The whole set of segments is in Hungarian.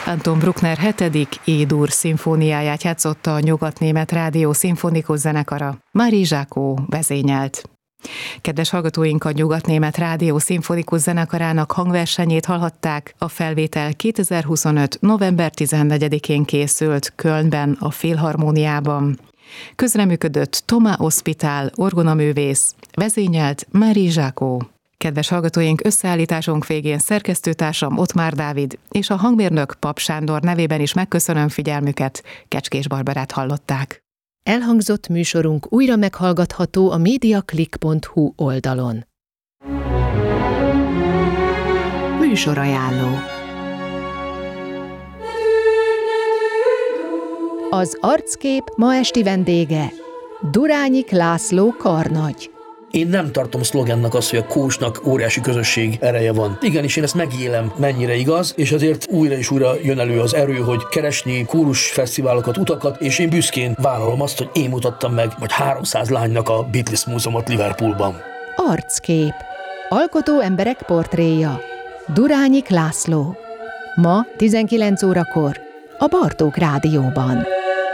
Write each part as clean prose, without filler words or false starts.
Anton Bruckner 7. E-dur szimfóniáját játszotta a Nyugat-Német Rádió szimfonikus zenekara. Marie Jacquot vezényelt. Kedves hallgatóink, a Nyugat-Német Rádió szimfonikus zenekarának hangversenyét hallhatták. A felvétel 2025. november 14-én készült Kölnben, a Filharmóniában. Közreműködött Thomas Ospitál, orgonaművész, vezényelt Marie Jacquot. Kedves hallgatóink, összeállításunk végén szerkesztőtársam Ottmár Dávid és a hangmérnök Pap Sándor nevében is megköszönöm figyelmüket, Kecskés Barbarát hallották. Elhangzott műsorunk újra meghallgatható a mediaclick.hu oldalon. Műsorajánló. Az arckép ma esti vendége Durányik László karnagy. Én nem tartom szlogennak azt, hogy a kósnak óriási közösség ereje van. Igenis, én ezt megélem, mennyire igaz, és azért újra és újra jön elő az erő, hogy keresni kórusfesztiválokat, utakat, és én büszkén vállalom azt, hogy én mutattam meg vagy 300 lánynak a Beatles múzeumot Liverpoolban. Arckép. Alkotó emberek portréja. Durányik László. Ma 19 órakor a Bartók Rádióban.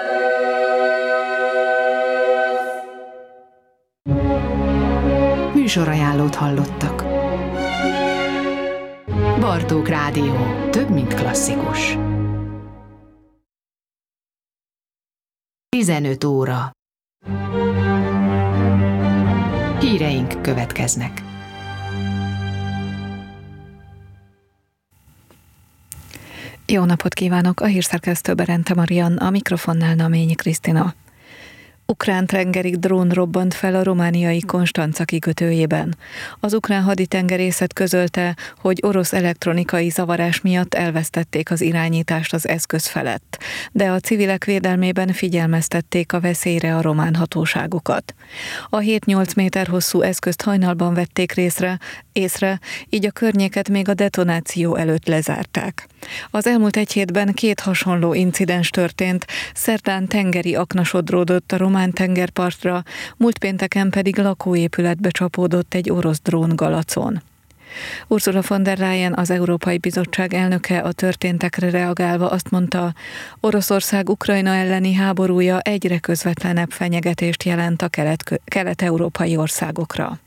Műsorajánlót hallottak. Bartók Rádió. Több, mint klasszikus. 15 óra. Híreink következnek. Jó napot kívánok! A hírszerkesztő Berente Marian, a mikrofonnál Naményi Krisztina. Ukrán tengeri drón robbant fel a romániai Konstanca kikötőjében. Az ukrán haditengerészet közölte, hogy orosz elektronikai zavarás miatt elvesztették az irányítást az eszköz felett, de a civilek védelmében figyelmeztették a veszélyre a román hatóságokat. A 7-8 méter hosszú eszközt hajnalban vették észre, így a környéket még a detonáció előtt lezárták. Az elmúlt egy hétben 2 hasonló incidens történt, szerdán tengeri akna sodródott a román tengerpartra, múlt pénteken pedig lakóépületbe csapódott egy orosz drón Galacon. Ursula von der Leyen, az Európai Bizottság elnöke a történtekre reagálva azt mondta, Oroszország Ukrajna elleni háborúja egyre közvetlenebb fenyegetést jelent a kelet-európai országokra.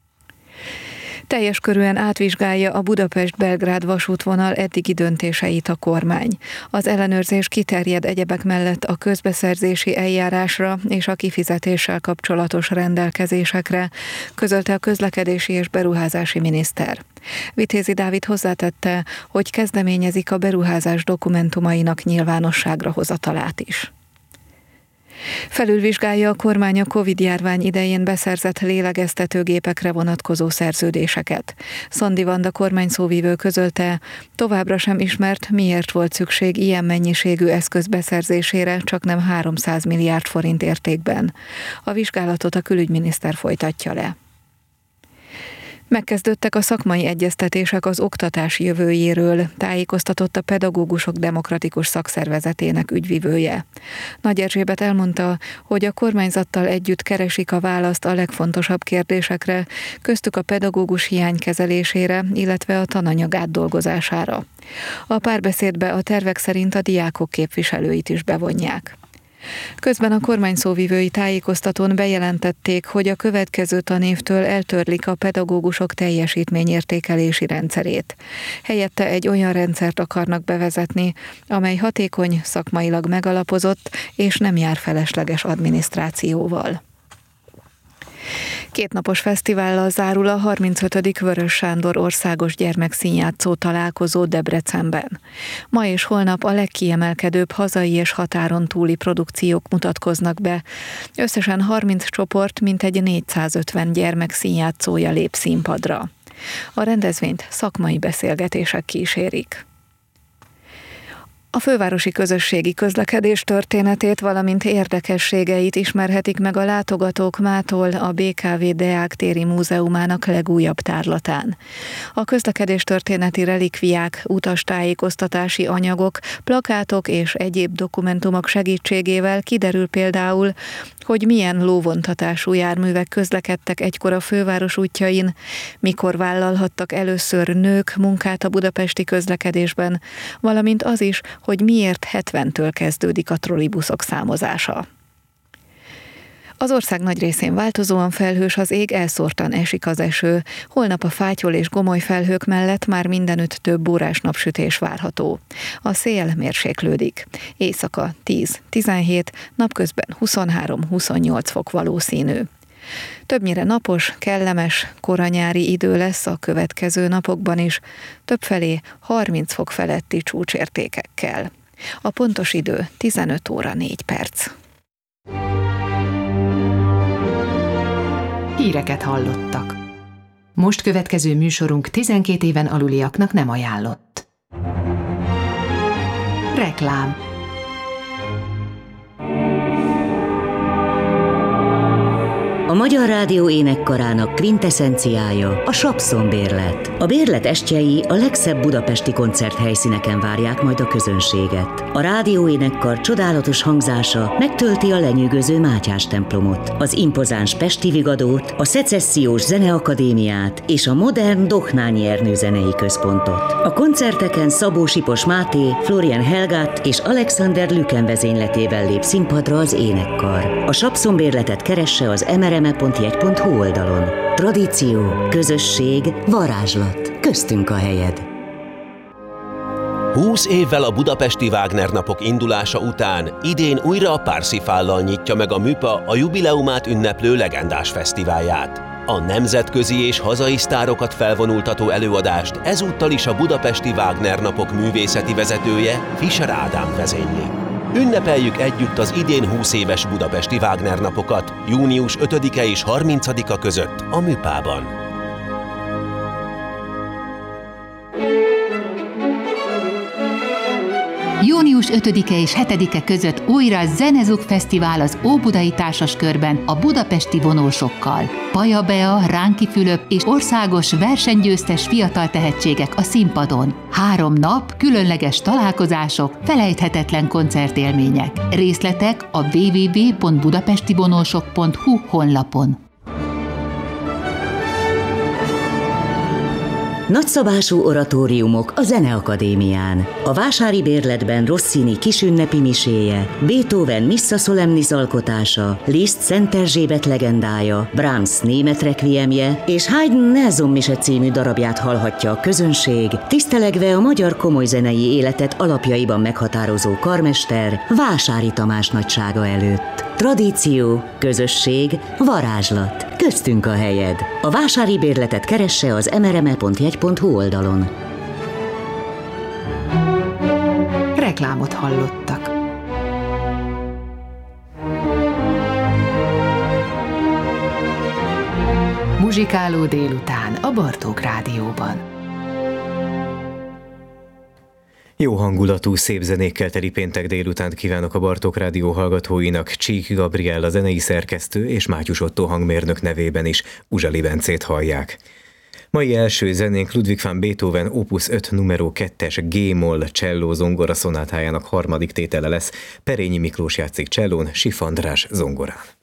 Teljes körűen átvizsgálja a Budapest-Belgrád vasútvonal eddigi döntéseit a kormány. Az ellenőrzés kiterjed egyebek mellett a közbeszerzési eljárásra és a kifizetéssel kapcsolatos rendelkezésekre, közölte a közlekedési és beruházási miniszter. Vitézi Dávid hozzátette, hogy kezdeményezik a beruházás dokumentumainak nyilvánosságra hozatalát is. Felülvizsgálja a kormány a Covid-járvány idején beszerzett lélegeztetőgépekre vonatkozó szerződéseket. Szandi Vanda kormányszóvivő közölte, továbbra sem ismert, miért volt szükség ilyen mennyiségű eszköz beszerzésére, csaknem 300 milliárd forint értékben. A vizsgálatot a külügyminiszter folytatja le. Megkezdődtek a szakmai egyeztetések az oktatás jövőjéről, tájékoztatott a Pedagógusok Demokratikus Szakszervezetének ügyvivője. Nagy Erzsébet elmondta, hogy a kormányzattal együtt keresik a választ a legfontosabb kérdésekre, köztük a pedagógus hiány kezelésére, illetve a tananyag átdolgozására. A párbeszédbe a tervek szerint a diákok képviselőit is bevonják. Közben a kormányszóvivői tájékoztatón bejelentették, hogy a következő tanévtől eltörlik a pedagógusok teljesítményértékelési rendszerét. Helyette egy olyan rendszert akarnak bevezetni, amely hatékony, szakmailag megalapozott és nem jár felesleges adminisztrációval. 2 napos fesztivállal zárul a 35. Vörös Sándor országos gyermekszínjátszó találkozó Debrecenben. Ma és holnap a legkiemelkedőbb hazai és határon túli produkciók mutatkoznak be. Összesen 30 csoport, mintegy 450 gyermekszínjátszója lép színpadra. A rendezvényt szakmai beszélgetések kísérik. A fővárosi közösségi közlekedés történetét, valamint érdekességeit ismerhetik meg a látogatók mától a BKV Deák téri múzeumának legújabb tárlatán. A közlekedés történeti relikviák, utastájékoztatási anyagok, plakátok és egyéb dokumentumok segítségével kiderül például, hogy milyen lóvontatású járművek közlekedtek egykor a főváros útjain, mikor vállalhattak először nők munkát a budapesti közlekedésben, valamint az is, hogy miért 70-től kezdődik a trollibuszok számozása. Az ország nagy részén változóan felhős az ég, elszórtan esik az eső. Holnap a fátyol és gomoly felhők mellett már mindenütt több órás napsütés várható. A szél mérséklődik. Éjszaka 10-17, napközben 23-28 fok valószínű. Többnyire napos, kellemes, koranyári idő lesz a következő napokban is, többfelé 30 fok feletti csúcsértékekkel. A pontos idő 15 óra 4 perc. Híreket hallottak. Most következő műsorunk 12 éven aluliaknak nem ajánlott. Reklám. A Magyar Rádió énekkarának kvinteszenciája a Sapszon-bérlet. A bérlet estjei a legszebb budapesti koncerthelyszíneken várják majd a közönséget. A rádió énekkar csodálatos hangzása megtölti a lenyűgöző Mátyás templomot, az impozáns Pesti Vigadót, a Szecessziós Zeneakadémiát és a modern Dohnányi Ernő zenei központot. A koncerteken Szabó Sipos Máté, Florian Helgát és Alexander Lüken vezényletével lép színpadra az énekkar. A Sapszon-bérletet keresse az mrme.jegy.hu oldalon. Tradíció, közösség, varázslat. Köztünk a helyed. 20 évvel a budapesti Wagner napok indulása után idén újra a Parsifállal nyitja meg a MÜPA a jubileumát ünneplő legendás fesztiválját. A nemzetközi és hazai sztárokat felvonultató előadást ezúttal is a budapesti Wagner napok művészeti vezetője, Fischer Ádám vezényli. Ünnepeljük együtt az idén 20 éves budapesti Wagner napokat, június 5-e és 30-a között a MÜPA-ban. Június 5-e és 7-e között újra Zenezug Fesztivál az Óbudai Társaskörben a budapesti vonósokkal. Paja Bea, Ránki Fülöp és országos versenygyőztes fiatal tehetségek a színpadon. 3 nap, különleges találkozások, felejthetetlen koncertélmények. Részletek a www.budapestivonósok.hu honlapon. Nagyszabású oratóriumok a Zeneakadémián. A vásári bérletben Rossini kisünnepi miséje, Beethoven Missa Solemnis alkotása, Liszt Szent Erzsébet legendája, Brahms német rekviemje és Haydn Nelson mise című darabját hallhatja a közönség, tisztelegve a magyar komolyzenei életet alapjaiban meghatározó karmester Vásári Tamás nagysága előtt. Tradíció, közösség, varázslat. Köztünk a helyed. A vásári bérletet keresse az mrme.jegy.hu oldalon. Reklámot hallottak. Muzsikáló délután a Bartók Rádióban. Jó hangulatú, szép zenékkel teli péntek délutánt kívánok a Bartók Rádió hallgatóinak. Csík Gabriel a zenei szerkesztő és Mátyus Ottó hangmérnök nevében is Uzsali Bencét hallják. Mai első zenénk Ludwig van Beethoven Opus 5 numero 2-es G-moll cselló zongora szonátájának harmadik tétele lesz. Perényi Miklós játszik csellón, Sif András zongorán.